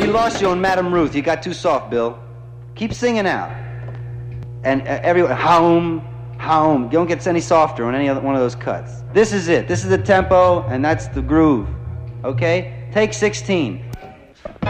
We lost you on Madame Ruth. You got too soft, Bill. Keep singing out. And everyone, home. You don't get any softer on any other one of those cuts. This is it. This is the tempo, and that's the groove. Okay? Take 16.